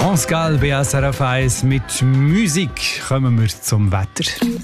France Gall bei SRF 1. Mit Musik kommen wir zum Wetter.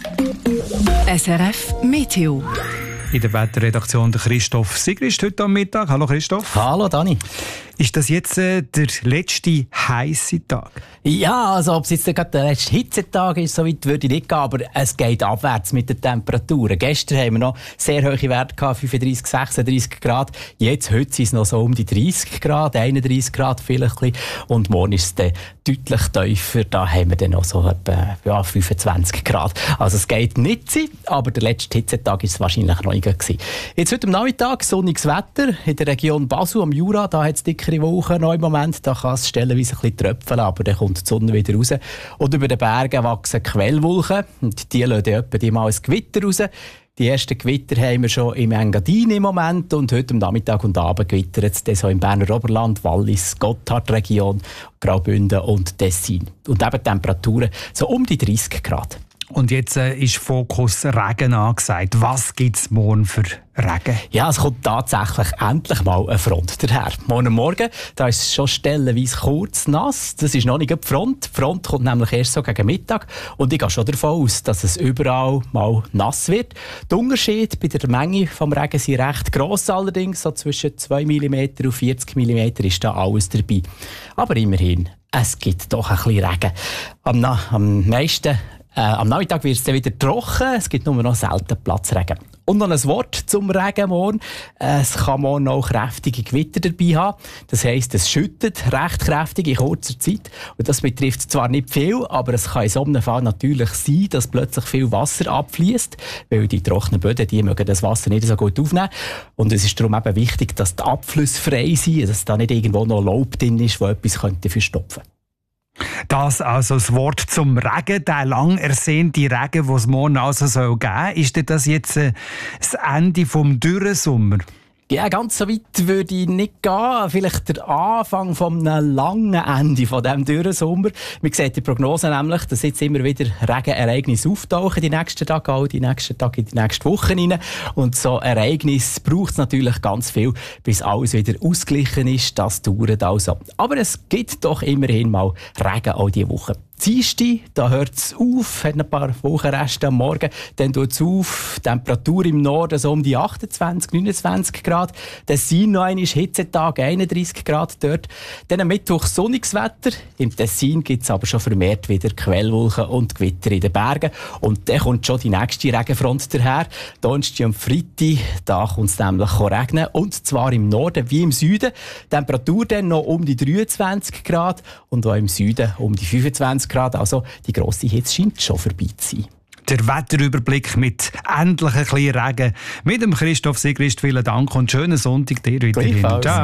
SRF Meteo. In der Wetterredaktion der Christoph Sigrist heute am Mittag. Hallo Christoph. Hallo Dani. Ist das jetzt der letzte heisse Tag? Ja, also ob es jetzt gerade der letzte Hitzetag ist, so weit würde ich nicht gehen, aber es geht abwärts mit den Temperaturen. Gestern haben wir noch sehr hohe Werte gehabt, 35, 36 Grad. Heute sind es noch so um die 30 Grad, 31 Grad vielleicht. Und morgen ist es dann deutlich tiefer, da haben wir dann noch so etwa 25 Grad. Also es geht nicht sein, aber der letzte Hitzetag ist es wahrscheinlich noch nicht gewesen. Jetzt heute am Nachmittag sonniges Wetter in der Region Basel am Jura, da hat es dickere Wolken noch im Moment, da kann es stellenweise ein bisschen tröpfeln, aber dann kommt die Sonne wieder raus. Und über den Bergen wachsen Quellwolken und die lassen etwa die mal ein Gewitter raus. Die ersten Gewitter haben wir schon im Engadin im Moment und heute am Nachmittag und Abend gewittert es so im Berner Oberland, Wallis, Gotthardregion, Graubünden und Tessin. Und eben Temperaturen so um die 30 Grad. Und jetzt ist Fokus Regen angesagt. Was gibt es morgen für Regen? Ja, es kommt tatsächlich endlich mal eine Front daher. Morgen, da ist es schon stellenweise kurz nass. Das ist noch nicht die Front. Die Front kommt nämlich erst so gegen Mittag. Und ich gehe schon davon aus, dass es überall mal nass wird. Der Unterschied bei der Menge des Regens sind recht gross allerdings. So zwischen 2 mm und 40 mm ist da alles dabei. Aber immerhin, es gibt doch ein bisschen Regen. Am Nachmittag wird es dann wieder trocken, es gibt nur noch selten Platzregen. Und noch ein Wort zum Regen morgen. Es kann morgen auch kräftige Gewitter dabei haben. Das heisst, es schüttet recht kräftig in kurzer Zeit. Und das betrifft zwar nicht viel, aber es kann in so einem Fall natürlich sein, dass plötzlich viel Wasser abfließt, weil die trockenen Böden, die mögen das Wasser nicht so gut aufnehmen. Und es ist darum eben wichtig, dass die Abflüsse frei sind, dass da nicht irgendwo noch Laub drin ist, das etwas verstopfen könnte. Das also das Wort zum Regen, der lang ersehnte Regen, den es morgen also geben soll. Ist das jetzt das Ende vom Dürrensommer? Ja, ganz so weit würde ich nicht gehen. Vielleicht der Anfang von einem langen Ende von diesem Dürrensommer. Man sieht die Prognose nämlich, dass jetzt immer wieder Regenereignisse auftauchen die nächsten Tage, auch die nächsten Tage, in die nächsten Wochen rein. Und so Ereignis braucht es natürlich ganz viel, bis alles wieder ausgeglichen ist. Das dauert also. Aber es gibt doch immerhin mal Regen auch diese Woche. Dienstag, da hört es auf, hat ein paar Wochenreste am Morgen, dann tut es auf, Temperatur im Norden so um die 28, 29 Grad, Tessin noch einmal Hitzetag, 31 Grad dort, dann am Mittwoch sonniges Wetter, im Tessin gibt es aber schon vermehrt wieder Quellwolken und Gewitter in den Bergen und dann kommt schon die nächste Regenfront daher, Donnerstag und Freitag, da kommt es nämlich regnen und zwar im Norden wie im Süden, Temperatur dann noch um die 23 Grad und auch im Süden um die 25 Grad, also die grosse Hitze scheint schon vorbei zu sein. Der Wetterüberblick mit endlich ein bisschen Regen. Mit dem Christoph Sigrist, vielen Dank und schönen Sonntag dir weiterhin. Ciao.